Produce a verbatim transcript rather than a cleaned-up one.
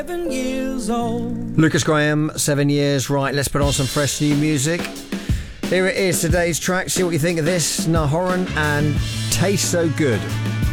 Seven years old. Lucas Graham, seven years. Right, let's put on some fresh new music. Here it is, today's track. See what you think of this. Nahoran and Taste So Good.